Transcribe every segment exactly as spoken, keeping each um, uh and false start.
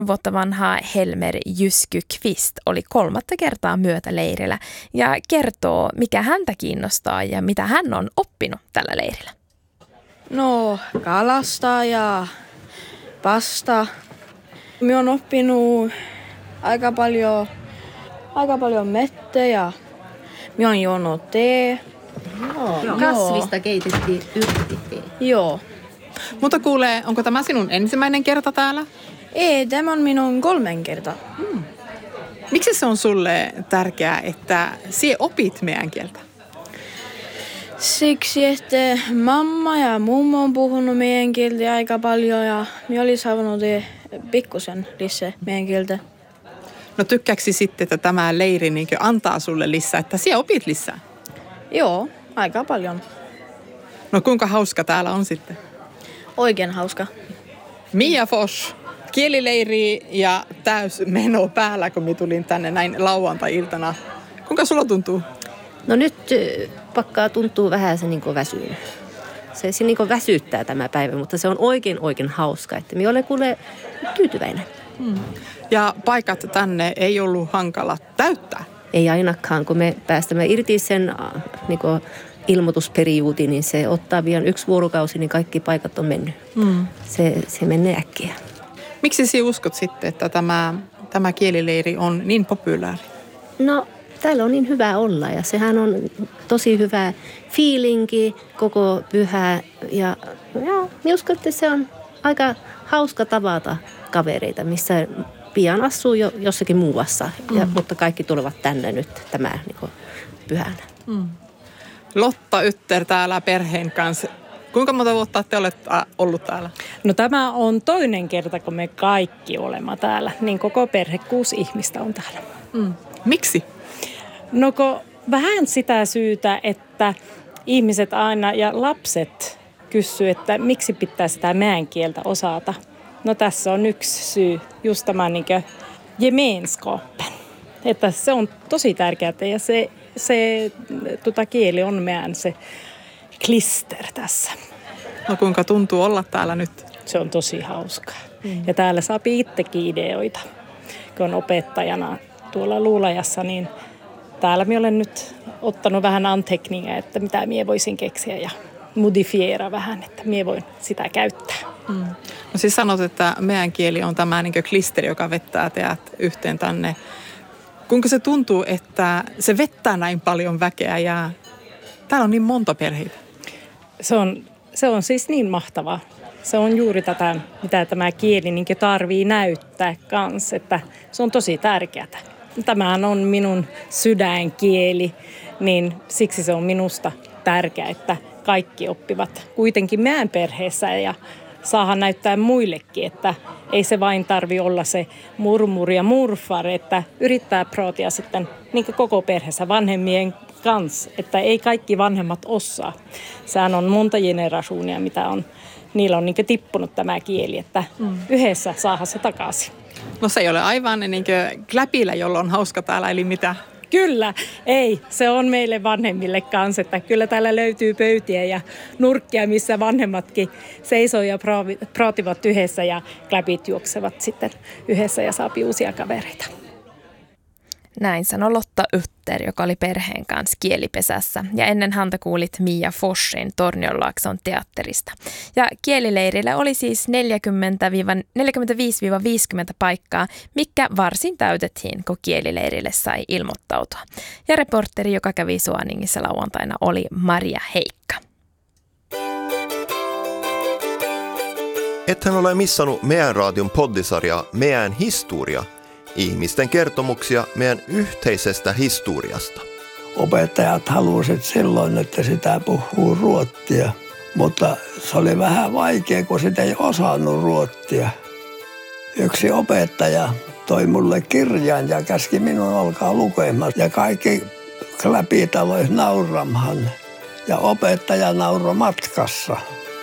vuotta vanha Helmer Jysky-Kvist oli kolmatta kertaa myötäleirillä ja kertoo, mikä häntä kiinnostaa ja mitä hän on oppinut tällä leirillä. No, kalastaa ja pasta. Minä olen oppinut aika paljon, aika paljon mettä ja minä olen juonut tee. Joo, kasvista keitettiin yrttitee. Joo. Mutta kuule, onko tämä sinun ensimmäinen kerta täällä? Ei, tämä on minun kolmen kerta. Hmm. Miksi se on sulle tärkeää, että sinä opit meidän kieltä? Siksi, että mamma ja mummo on puhunut meidän kieltä aika paljon ja minä olin saanut pikkusen lisää meidän kieltä. No tykkääksi sitten, että tämä leiri niin antaa sulle lisää, että sinä opit lisää? Joo, aika paljon. No kuinka hauska täällä on sitten? Oikein hauska. Mia Fors, kielileiri ja täys meno päällä, kun minä tulin tänne näin lauantai-iltana. Kuinka sulla tuntuu? No nyt pakkaa tuntuu vähän se niin väsynyt. Se, se niin väsyttää tämä päivä, mutta se on oikein oikein hauska. Että minä olen kuule tyytyväinen. Hmm. Ja paikat tänne ei ollut hankala täyttää? Ei ainakaan, kun me päästämme irti sen niin ilmoitusperiuutin, niin se ottaa vielä yksi vuorokausi, niin kaikki paikat on mennyt. Hmm. Se, se menee äkkiä. Miksi sinä uskot sitten, että tämä, tämä kielileiri on niin populääri? No, täällä on niin hyvä olla ja sehän on tosi hyvä fiilinki koko pyhä. Ja joo, minä uskon, että se on aika hauska tavata kavereita, missä pian asuu jo jossakin muuassa, mm. ja, mutta kaikki tulevat tänne nyt tämä niin pyhänä. Mm. Lotta Ytter täällä perheen kanssa. Kuinka monta vuotta te olette ollut täällä? No tämä on toinen kerta, kun me kaikki olemme täällä. Niin koko perhe, kuusi ihmistä on täällä. Mm. Miksi? No kun vähän sitä syytä, että ihmiset aina ja lapset kysyy, että miksi pitää sitä meidän kieltä osata. No tässä on yksi syy, just tämä niin kuin gemenskapen. Että se on tosi tärkeää ja se, se tota, kieli on meidän se klister tässä. No kuinka tuntuu olla täällä nyt? Se on tosi hauskaa. Mm. Ja täällä saa itsekin ideoita. Kun on opettajana tuolla Luulajassa, niin täällä minä olen nyt ottanut vähän anteekningia, että mitä minä voisin keksiä ja modifiera vähän, että minä voin sitä käyttää. Mm. No siis sanot, että meidän kieli on tämä niin kuin klisteri, joka vettää teät yhteen tänne. Kuinka se tuntuu, että se vettää näin paljon väkeä ja täällä on niin monta perheitä? Se on, se on siis niin mahtavaa. Se on juuri tätä, mitä tämä kieli niin tarvii näyttää kanssa, että se on tosi tärkeää. Tämähän on minun sydänkieli, niin siksi se on minusta tärkeää, että kaikki oppivat kuitenkin meidän perheessä ja saahan näyttää muillekin, että ei se vain tarvi olla se murmur ja murfar, että yrittää praatia sitten niin koko perheessä vanhemmien kanssa, että ei kaikki vanhemmat osaa. Sehän on monta generatioonia, mitä on, niillä on niin tippunut tämä kieli, että mm. yhdessä saadaan se takaisin. No se ei ole aivan niin kuin kläpillä, jolla on hauska täällä, eli mitä? Kyllä, ei. Se on meille vanhemmille kanssa, että kyllä täällä löytyy pöytiä ja nurkkia, missä vanhemmatkin seisoo ja praativat yhdessä ja kläpit juoksevat sitten yhdessä ja saa uusia kavereita. Näin sanoi Lotta Ytter, joka oli perheen kanssa kielipesässä. Ja ennen häntä kuulit Mia Forsin Tornionlaakson teatterista. Ja kielileirillä oli siis neljäkymmentäviisi viisikymmentä paikkaa, mikä varsin täytettiin, kun kielileirille sai ilmoittautua. Ja reporteri, joka kävi Suoningissa lauantaina, oli Maria Heikka. Ethän ole missannut meidän radion poddisarjaa Meidän historia. Ihmisten kertomuksia meidän yhteisestä historiasta. Opettajat halusivat silloin, että sitä puhuu ruottia, mutta se oli vähän vaikea, kun sitä ei osannut ruottia. Yksi opettaja toi mulle kirjan ja käski minun alkaa lukemaan. Ja kaikki kläpit aloivat nauramaan ja opettaja nauroi matkassa.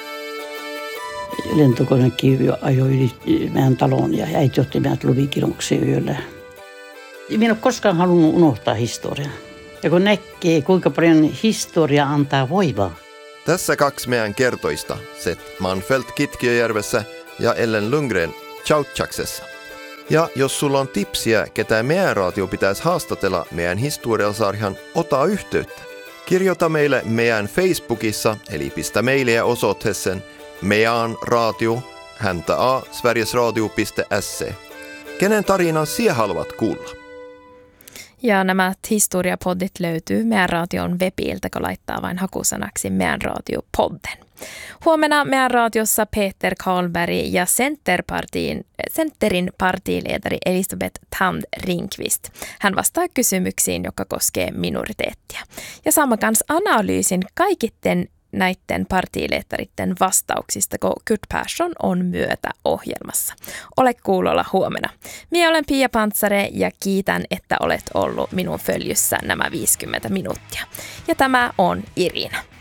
Lentokonekin ajoi yli meidän talon ja äiti otti meidät lumikilokseen yöllä. Minä en ole koskaan halunnut unohtaa historiaa. Ja kun näkee, kuinka paljon historia antaa voimaa. Tässä kaksi meidän kertoista, Seth Manfelt Kitkiöjärvessä ja Ellen Lundgren Tjautjaksessa. Ja jos sulla on tipsiä, ketä meidän radio pitäisi haastatella meidän historiasarjan, ota yhteyttä. Kirjoita meille meidän Facebookissa, eli pistä mailia osoitteeseen meidän radio, häntä a, sverigesradio piste se. Kenen tarinan sinä haluat kuulla? Ja nämä historiapoddit löytyy meidän radion webiltä, kun laittaa vain hakusanaksi meidän radiopodden. Huomenna meidän radiossa Peter Karlberg ja Centerpartiin, Centerin partiledari Elisabeth Thand Ringqvist. Hän vastaa kysymyksiin, joka koskee minoriteettia. Ja saamme myös analyysin kaikitten näiden partiileettaritten vastauksista, kun Kurt Persson on myötä ohjelmassa. Ole kuulolla huomenna. Minä olen Pia Pantsare ja kiitän, että olet ollut minun följyssä nämä viisikymmentä minuuttia. Ja tämä on Irina.